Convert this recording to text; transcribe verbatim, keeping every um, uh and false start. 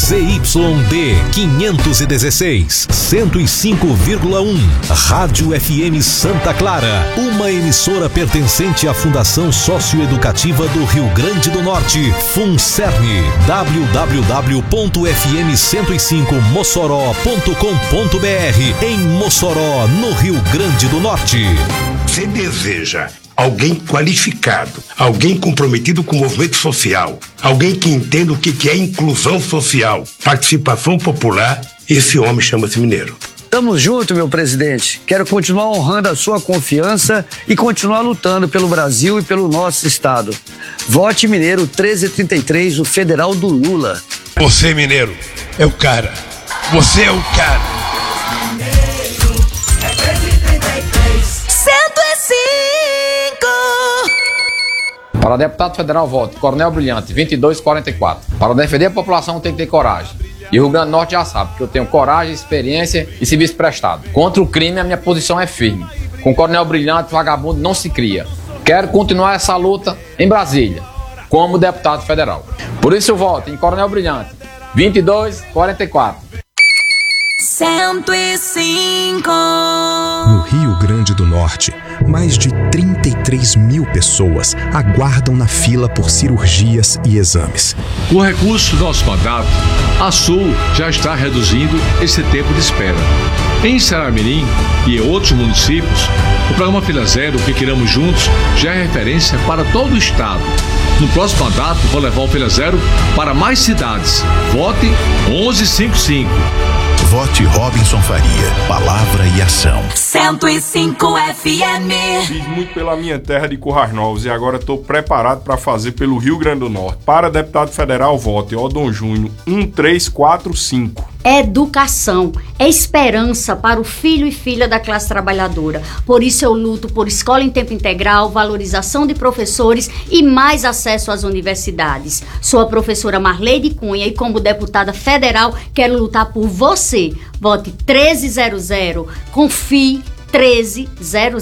Z Y D quinhentos e dezesseis, cento e cinco vírgula um. Rádio F M Santa Clara, uma emissora pertencente à Fundação Socioeducativa do Rio Grande do Norte, FUNCERN. w w w ponto f m cento e cinco mossoró ponto com ponto b r. Em Mossoró, no Rio Grande do Norte. Você deseja alguém qualificado, alguém comprometido com o movimento social, alguém que entenda o que é inclusão social, participação popular, esse homem chama-se Mineiro. Tamo junto, meu presidente. Quero continuar honrando a sua confiança e continuar lutando pelo Brasil e pelo nosso estado. Vote Mineiro treze trinta e três, o federal do Lula. Você, Mineiro, é o cara. Você é o cara. cento e cinco. Para deputado federal, vote Coronel Brilhante, vinte e dois quarenta e quatro. Para defender a população tem que ter coragem. E o Rio Grande do Norte já sabe que eu tenho coragem, experiência e serviço prestado. Contra o crime, a minha posição é firme. Com Coronel Brilhante, vagabundo não se cria. Quero continuar essa luta em Brasília, como deputado federal. Por isso eu voto em Coronel Brilhante, vinte e dois quarenta e quatro. cento e cinco. No Rio Grande do Norte, mais de trinta e três mil pessoas aguardam na fila por cirurgias e exames. Com o recurso do nosso mandato, a Sul já está reduzindo esse tempo de espera. Em Ceará-Mirim e em outros municípios, o programa Fila Zero, que criamos juntos, já é referência para todo o estado. No próximo mandato, vou levar o Fila Zero para mais cidades. Vote onze cinquenta e cinco. Vote Robinson Faria. Palavra e ação. cento e cinco F M. Fiz muito pela minha terra de Currais Novos e agora estou preparado para fazer pelo Rio Grande do Norte. Para deputado federal, vote Odon Júnior um três quatro cinco. Educação é esperança para o filho e filha da classe trabalhadora. Por isso eu luto por escola em tempo integral, valorização de professores e mais acesso às universidades. Sou a professora Marleide Cunha e como deputada federal quero lutar por você. Vote treze zero zero. Confie treze zero zero.